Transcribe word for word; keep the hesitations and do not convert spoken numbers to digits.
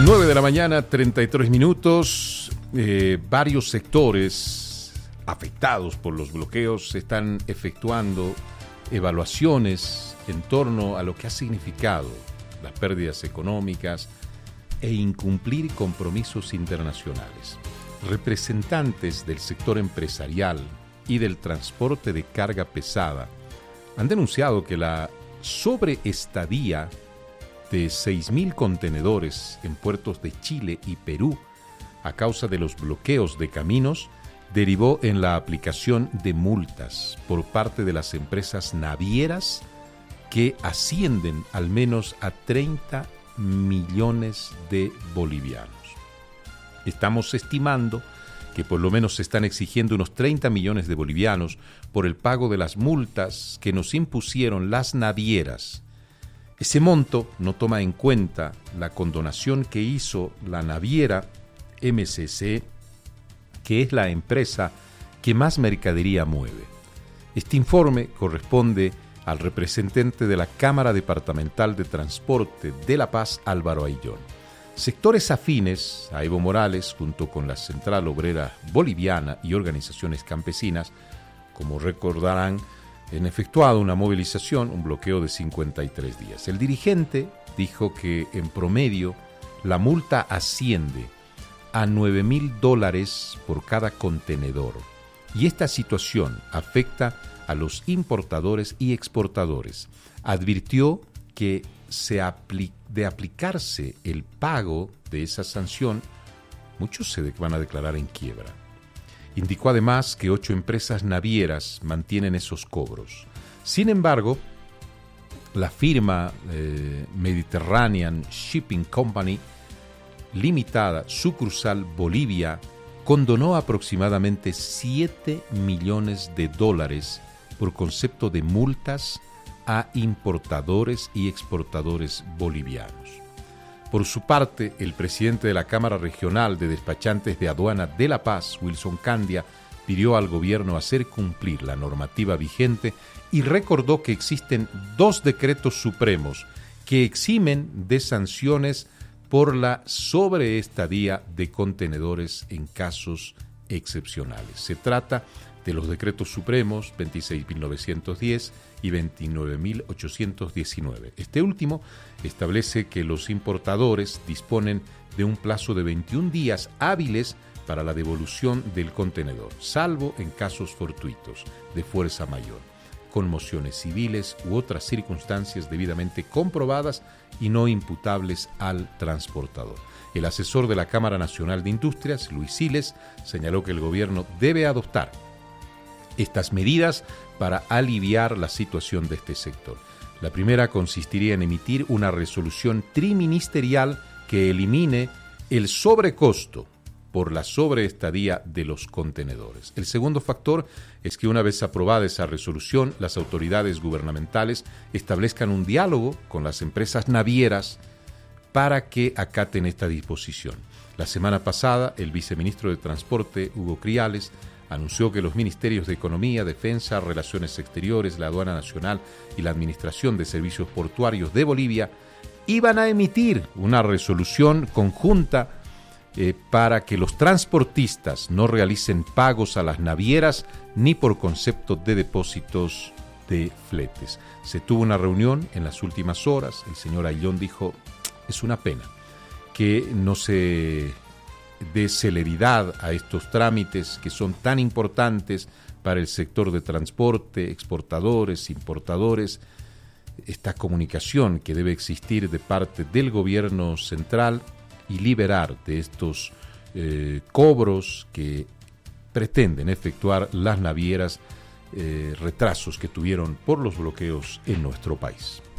nueve de la mañana, treinta y tres minutos. Eh, varios sectores afectados por los bloqueos están efectuando evaluaciones en torno a lo que ha significado las pérdidas económicas e incumplir compromisos internacionales. Representantes del sector empresarial y del transporte de carga pesada han denunciado que la sobreestadía de seis mil contenedores en puertos de Chile y Perú a causa de los bloqueos de caminos derivó en la aplicación de multas por parte de las empresas navieras que ascienden al menos a treinta millones de bolivianos. Estamos estimando que por lo menos se están exigiendo unos treinta millones de bolivianos por el pago de las multas que nos impusieron las navieras. Ese monto no toma en cuenta la condonación que hizo la naviera M C C, que es la empresa que más mercadería mueve. Este informe corresponde al representante de la Cámara Departamental de Transporte de La Paz, Álvaro Ayllón. Sectores afines a Evo Morales, junto con la Central Obrera Boliviana y organizaciones campesinas, como recordarán, han efectuado una movilización, un bloqueo de cincuenta y tres días. El dirigente dijo que en promedio la multa asciende a nueve mil dólares por cada contenedor y esta situación afecta a los importadores y exportadores. Advirtió que se apli- de aplicarse el pago de esa sanción, muchos se de- van a declarar en quiebra. Indicó además que ocho empresas navieras mantienen esos cobros. Sin embargo, la firma eh, Mediterranean Shipping Company Limitada, sucursal Bolivia, condonó aproximadamente siete millones de dólares por concepto de multas a importadores y exportadores bolivianos. Por su parte, el presidente de la Cámara Regional de Despachantes de Aduana de La Paz, Wilson Candia, pidió al gobierno hacer cumplir la normativa vigente y recordó que existen dos decretos supremos que eximen de sanciones por la sobreestadía de contenedores en casos excepcionales. Se trata de los decretos supremos veintiséis mil novecientos diez y veintinueve mil ochocientos diecinueve. Este último establece que los importadores disponen de un plazo de veintiún días hábiles para la devolución del contenedor, salvo en casos fortuitos de fuerza mayor, conmociones civiles u otras circunstancias debidamente comprobadas y no imputables al transportador. El asesor de la Cámara Nacional de Industrias, Luis Siles, señaló que el gobierno debe adoptar estas medidas para aliviar la situación de este sector. La primera consistiría en emitir una resolución triministerial que elimine el sobrecosto por la sobreestadía de los contenedores. El segundo factor es que una vez aprobada esa resolución, las autoridades gubernamentales establezcan un diálogo con las empresas navieras para que acaten esta disposición. La semana pasada, el viceministro de Transporte, Hugo Criales, anunció que los ministerios de Economía, Defensa, Relaciones Exteriores, la Aduana Nacional y la Administración de Servicios Portuarios de Bolivia iban a emitir una resolución conjunta eh, para que los transportistas no realicen pagos a las navieras ni por concepto de depósitos de fletes. Se tuvo una reunión en las últimas horas. El señor Ayllón dijo, es una pena que no se de celeridad a estos trámites que son tan importantes para el sector de transporte, exportadores, importadores, esta comunicación que debe existir de parte del gobierno central y liberar de estos eh, cobros que pretenden efectuar las navieras, eh, retrasos que tuvieron por los bloqueos en nuestro país.